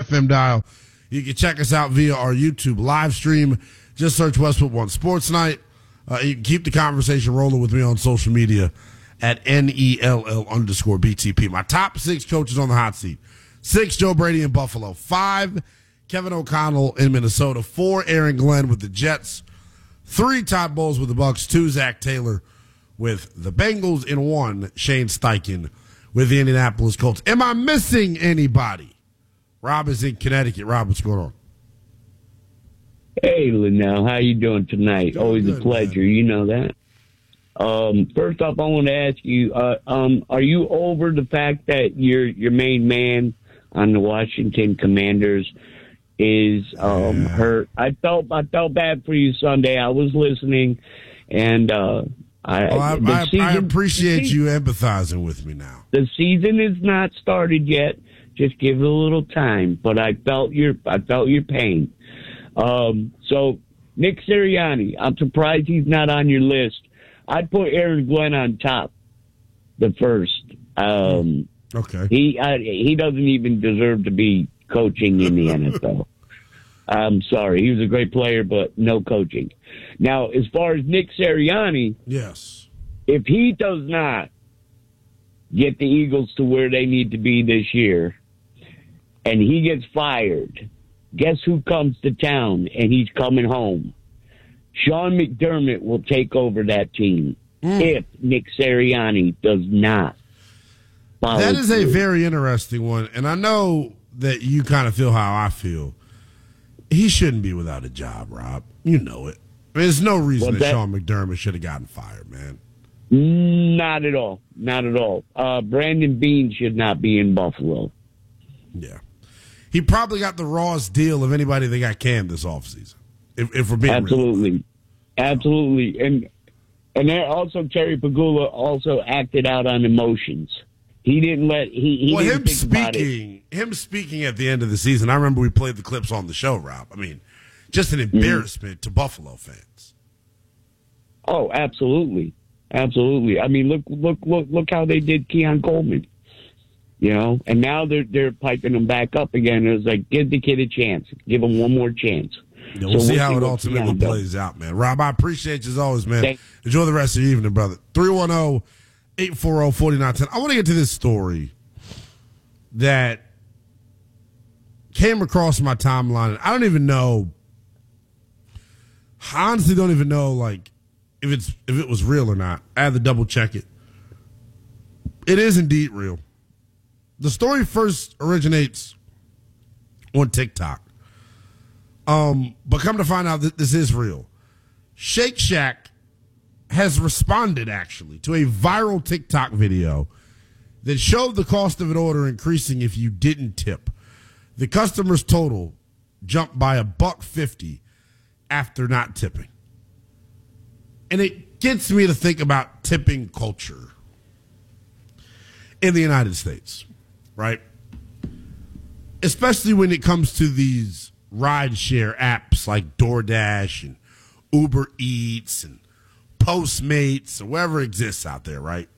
FM dial. You can check us out via our YouTube live stream. Just search Westwood One Sports Night. You can keep the conversation rolling with me on social media at NELL_BTP. My top 6 coaches on the hot seat. 6, Joe Brady in Buffalo. 5, Kevin O'Connell in Minnesota. 4, Aaron Glenn with the Jets. 3, Todd Bowles with the Bucks. 2, Zach Taylor with the Bengals. And 1, Shane Steichen with the Indianapolis Colts. Am I missing anybody? Rob is in Connecticut. Rob, what's going on? Hey, Linnell, how you doing tonight? Doing Always good, a pleasure. man. You know that. First off, I want to ask you: are you over the fact that your main man on the Washington Commanders is hurt? I felt bad for you Sunday. I was listening, and I appreciate you empathizing with me now. The season is not started yet. Just give it a little time. But I felt your pain. So Nick Sirianni, I'm surprised he's not on your list. I'd put Aaron Glenn on top, the first. Okay. He doesn't even deserve to be coaching in the NFL. I'm sorry. He was a great player, but no coaching. Now, as far as Nick Sirianni, yes, if he does not get the Eagles to where they need to be this year, and he gets fired, guess who comes to town and he's coming home? Sean McDermott will take over that team if Nick Sirianni does not follow that is through. a very interesting one, and I know that you kind of feel how I feel. He shouldn't be without a job, Rob. You know it. I mean, there's no reason that Sean McDermott should have gotten fired, man. Not at all. Not at all. Brandon Beane should not be in Buffalo. Yeah. He probably got the rawest deal of anybody that got canned this offseason. If we're being Absolutely. real. Absolutely. And there also Terry Pagula also acted out on emotions. He didn't let he well, didn't think about it. Him speaking at the end of the season, I remember we played the clips on the show, Rob. I mean, just an embarrassment to Buffalo fans. Oh, absolutely. Absolutely. I mean, look how they did Keon Coleman. You know, and now they're piping him back up again. It's like, give the kid a chance. Give him one more chance. Yeah, we'll see how it ultimately plays out, man. Rob, I appreciate you as always, man. Enjoy the rest of your evening, brother. 310-840-4910. I want to get to this story that came across my timeline. And I don't even know. I honestly don't even know, like, if it was real or not. I had to double check it. It is indeed real. The story first originates on TikTok. But come to find out that this is real. Shake Shack has responded, actually, to a viral TikTok video that showed the cost of an order increasing if you didn't tip. The customer's total jumped by $1.50 after not tipping. And it gets me to think about tipping culture in the United States, right? Especially when it comes to these rideshare apps like DoorDash and Uber Eats and Postmates or wherever exists out there, right?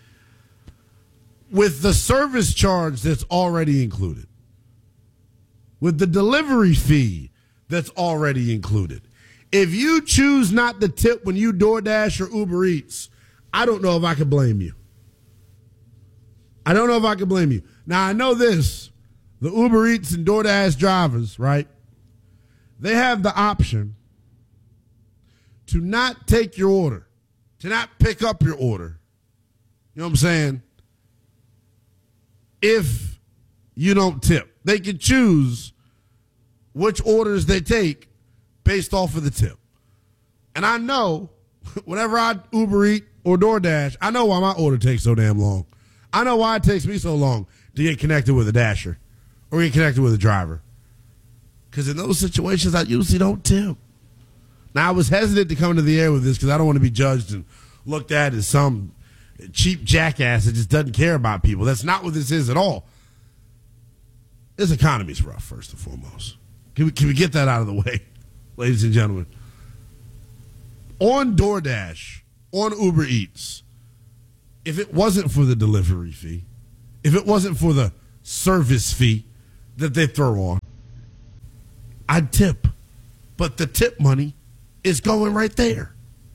With the service charge that's already included, with the delivery fee that's already included, if you choose not to tip when you DoorDash or Uber Eats, I don't know if I can blame you. I don't know if I can blame you. Now, I know this. The Uber Eats and DoorDash drivers, right? They have the option to not take your order, to not pick up your order. You know what I'm saying? If you don't tip. They can choose which orders they take based off of the tip. And I know whenever I Uber Eat or DoorDash, I know why my order takes so damn long. I know why it takes me so long to get connected with a dasher or get connected with a driver. Because in those situations, I usually don't tip. Now, I was hesitant to come into the air with this because I don't want to be judged and looked at as some cheap jackass that just doesn't care about people. That's not what this is at all. This economy's rough, first and foremost. Can we get that out of the way, ladies and gentlemen? On DoorDash, on Uber Eats, if it wasn't for the delivery fee, if it wasn't for the service fee that they throw on, I'd tip. But the tip money is going right there.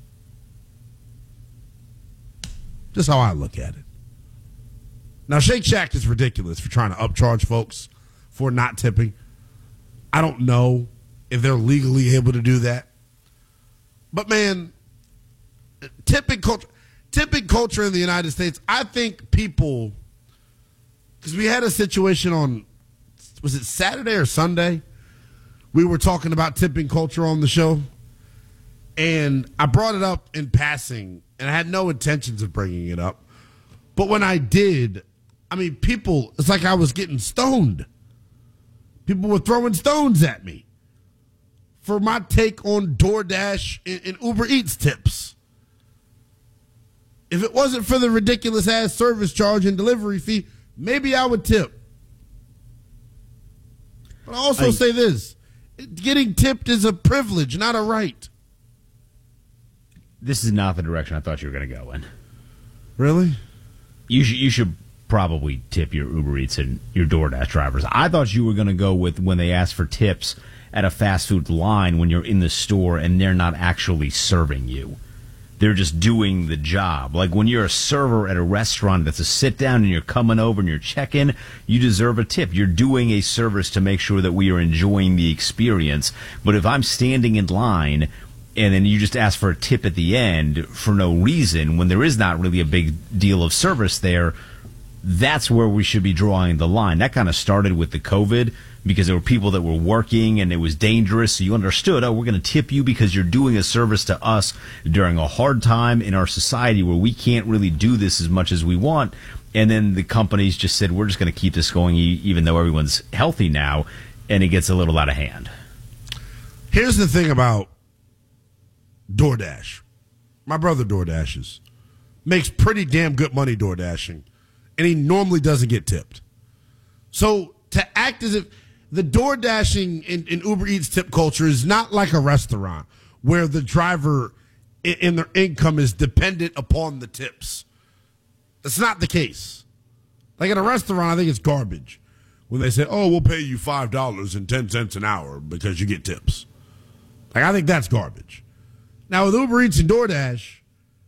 Just how I look at it. Now, Shake Shack is ridiculous for trying to upcharge folks for not tipping. I don't know if they're legally able to do that. But, man, tipping culture in the United States, I think people, because we had a situation on, was it Saturday or Sunday? We were talking about tipping culture on the show, and I brought it up in passing, and I had no intentions of bringing it up. But when I did, I mean, people, it's like I was getting stoned. People were throwing stones at me for my take on DoorDash and Uber Eats tips. If it wasn't for the ridiculous-ass service charge and delivery fee, maybe I would tip. But I also say this. Getting tipped is a privilege, not a right. This is not the direction I thought you were going to go in. Really? You should probably tip your Uber Eats and your DoorDash drivers. I thought you were going to go with when they ask for tips at a fast food line when you're in the store and they're not actually serving you. They're just doing the job. Like when you're a server at a restaurant that's a sit down and you're coming over and you're checking, you deserve a tip. You're doing a service to make sure that we are enjoying the experience. But if I'm standing in line and then you just ask for a tip at the end for no reason, when there is not really a big deal of service there, that's where we should be drawing the line. That kind of started with the COVID because there were people that were working and it was dangerous. So you understood, oh, we're going to tip you because you're doing a service to us during a hard time in our society where we can't really do this as much as we want. And then the companies just said, we're just going to keep this going even though everyone's healthy now, and it gets a little out of hand. Here's the thing about DoorDash. My brother DoorDashes. Makes pretty damn good money DoorDashing. And he normally doesn't get tipped. So to act as if the DoorDashing in Uber Eats tip culture is not like a restaurant where the driver in their income is dependent upon the tips. That's not the case. Like at a restaurant, I think it's garbage when they say, oh, we'll pay you $5.10 an hour because you get tips. Like, I think that's garbage. Now, with Uber Eats and DoorDash,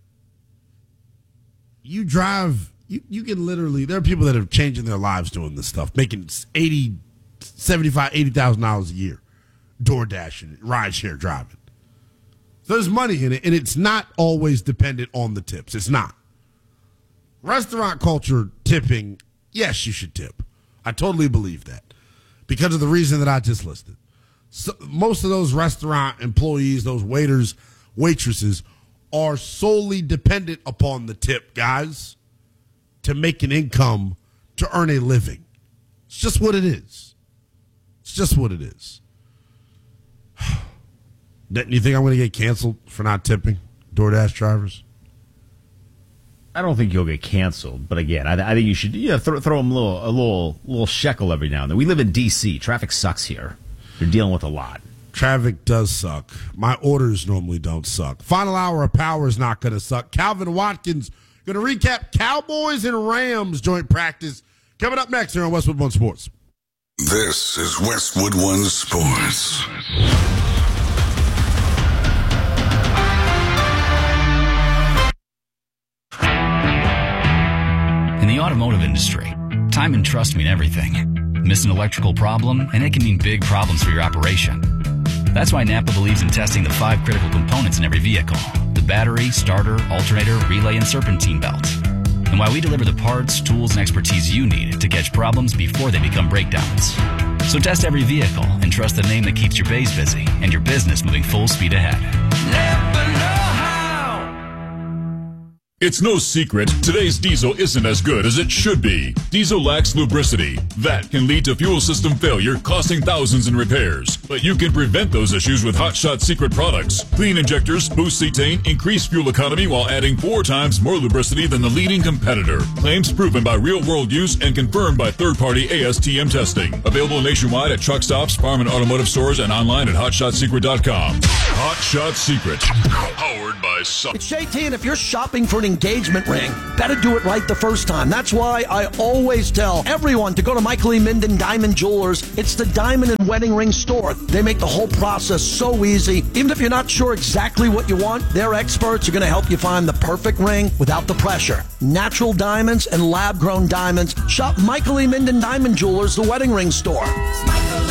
you drive... You can literally, there are people that are changing their lives doing this stuff, making $80,000 a year, DoorDashing, rideshare driving. So there's money in it, and it's not always dependent on the tips. It's not. Restaurant culture, tipping, yes, you should tip. I totally believe that because of the reason that I just listed. So most of those restaurant employees, those waiters, waitresses, are solely dependent upon the tip, guys, to make an income, to earn a living. It's just what it is. It's just what it is. Do you think I'm going to get canceled for not tipping DoorDash drivers? I don't think you'll get canceled, but again, I think you should throw them a little shekel every now and then. We live in D.C. Traffic sucks here. You're dealing with a lot. Traffic does suck. My orders normally don't suck. Final hour of Power is not going to suck. Calvin Watkins going to recap Cowboys and Rams joint practice coming up next here on Westwood One Sports. This is Westwood One Sports. In the automotive industry, time and trust mean everything. Miss an electrical problem, and it can mean big problems for your operation. That's why Napa believes in testing the 5 critical components in every vehicle: the battery, starter, alternator, relay, and serpentine belts. And why we deliver the parts, tools, and expertise you need to catch problems before they become breakdowns. So test every vehicle and trust the name that keeps your bays busy and your business moving full speed ahead. Napa know-how. It's no secret, today's diesel isn't as good as it should be. Diesel lacks lubricity. That can lead to fuel system failure, costing thousands in repairs. But you can prevent those issues with Hot Shot Secret products. Clean injectors, boost cetane, increase fuel economy while adding 4 times more lubricity than the leading competitor. Claims proven by real-world use and confirmed by third-party ASTM testing. Available nationwide at truck stops, farm and automotive stores, and online at hotshotsecret.com. Hot Shot Secret. Powered by Sun. It's JT, and if you're shopping for an engagement ring, better do it right the first time. That's why I always tell everyone to go to Michael E. Minden Diamond Jewelers. It's the diamond and wedding ring store. They make the whole process so easy. Even if you're not sure exactly what you want, their experts are going to help you find the perfect ring without the pressure. Natural diamonds and lab-grown diamonds. Shop Michael E. Minden Diamond Jewelers, the wedding ring store.